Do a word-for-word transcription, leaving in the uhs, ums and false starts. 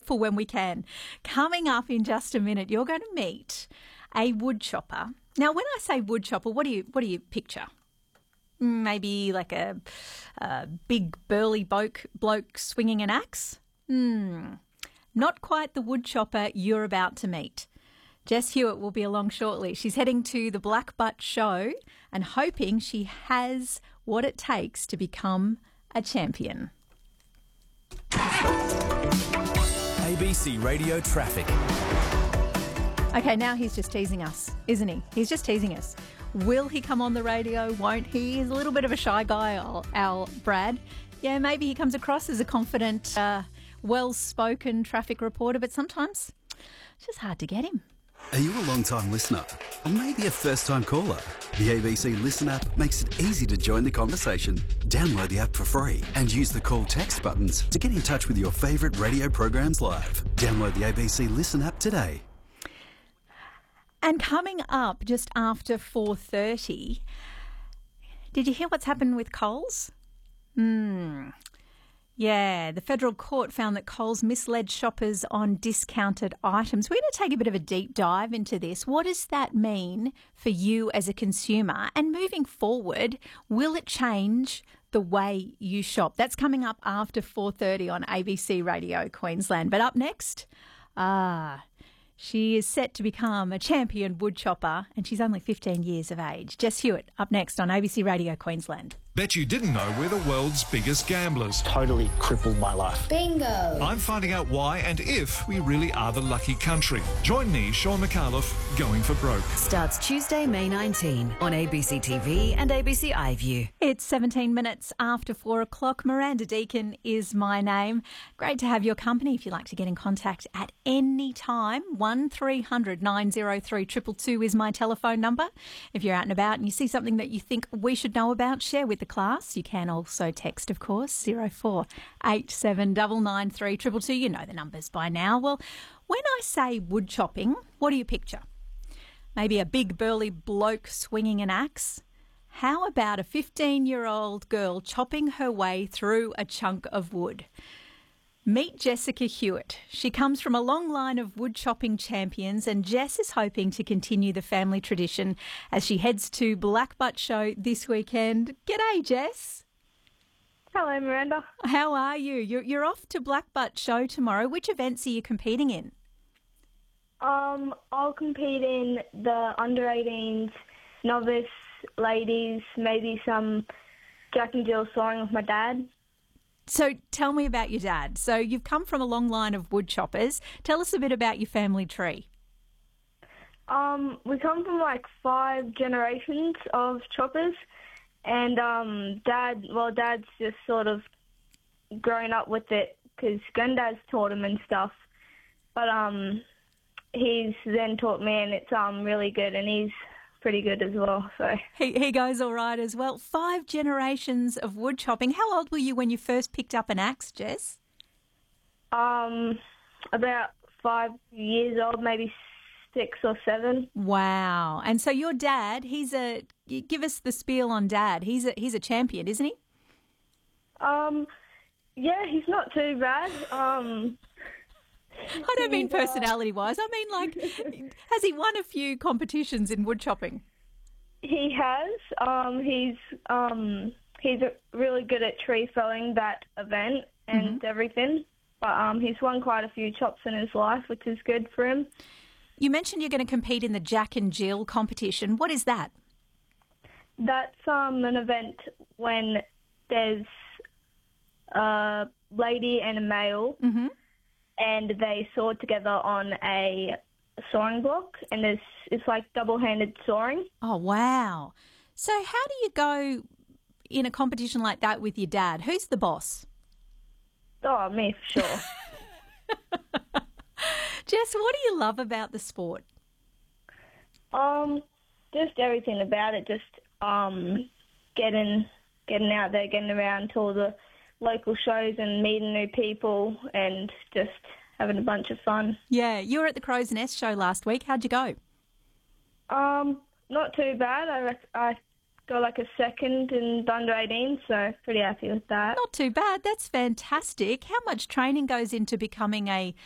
for when we can. Coming up in just a minute, you're going to meet a wood chopper. Now, when I say wood chopper, what do you what do you picture? Maybe like a, a big burly bloke, bloke swinging an axe? Hmm, not quite the wood chopper you're about to meet. Jess Hewitt will be along shortly. She's heading to the Black Butt show and hoping she has what it takes to become a champion. A B C Radio Traffic. Okay, now he's just teasing us, isn't he? He's just teasing us. Will he come on the radio? Won't he? He's a little bit of a shy guy, our, our Brad. Yeah, maybe he comes across as a confident, uh, well-spoken traffic reporter, but sometimes it's just hard to get him. Are you a long-time listener? Or maybe a first-time caller? The A B C Listen app makes it easy to join the conversation. Download the app for free and use the call text buttons to get in touch with your favourite radio programs live. Download the A B C Listen app today. And coming up just after four thirty, did you hear what's happened with Coles? Hmm. Yeah, the federal court found that Coles misled shoppers on discounted items. We're going to take a bit of a deep dive into this. What does that mean for you as a consumer? And moving forward, will it change the way you shop? That's coming up after four thirty on A B C Radio Queensland. But up next, ah... she is set to become a champion wood chopper and she's only fifteen years of age. Jess Hewitt up next on A B C Radio Queensland. Bet you didn't know we're the world's biggest gamblers. Totally crippled my life. Bingo! I'm finding out why and if we really are the lucky country. Join me, Sean McAuliffe, Going for Broke. Starts Tuesday, May nineteenth on A B C T V and A B C iView. It's seventeen minutes after four o'clock. Miranda Deacon is my name. Great to have your company. If you'd like to get in contact at any time, one three hundred nine oh three two two two is my telephone number. If you're out and about and you see something that you think we should know about, share with the class. You can also text, of course, zero four eight seven nine nine three two two two. You know the numbers by now. Well, when I say wood chopping, what do you picture? Maybe a big burly bloke swinging an axe? How about a fifteen-year-old girl chopping her way through a chunk of wood? Meet Jessica Hewitt. She comes from a long line of wood chopping champions and Jess is hoping to continue the family tradition as she heads to Black Butt Show this weekend. G'day, Jess. Hello, Miranda. How are you? You're, you're off to Black Butt Show tomorrow. Which events are you competing in? Um, I'll compete in the under eighteens, novice, ladies, maybe some Jack and Jill soaring with my dad. So tell me about your dad. So you've come from a long line of wood choppers. Tell us a bit about your family tree. Um, we come from like five generations of choppers, and um, Dad, well, Dad's just sort of grown up with it because Granddad's taught him and stuff. But um, he's then taught me, and it's um really good, and he's pretty good as well. So he he goes all right as well. Five generations of wood chopping. How old were you when you first picked up an axe, Jess? Um, about five years old, maybe six or seven. Wow! And so your dad, he's a. Give us the spiel on Dad. He's a he's a champion, isn't he? Um, yeah, he's not too bad. Um. I don't mean personality-wise. I mean, like, has he won a few competitions in wood chopping? He has. Um, he's um, he's really good at tree felling, that event and mm-hmm. everything. But um, he's won quite a few chops in his life, which is good for him. You mentioned you're going to compete in the Jack and Jill competition. What is that? That's um, an event when there's a lady and a male. Mm-hmm. And they soar together on a soaring block, and there's, it's like double-handed soaring. Oh, wow. So how do you go in a competition like that with your dad? Who's the boss? Oh, me, for sure. Jess, what do you love about the sport? Um, just everything about it, just um, getting, getting out there, getting around to all the local shows and meeting new people and just having a bunch of fun. Yeah, you were at the Crow's Nest show last week. How'd you go? Um, not too bad. I rec- I got like a second in the under eighteen, so pretty happy with that. Not too bad. That's fantastic. How much training goes into becoming a,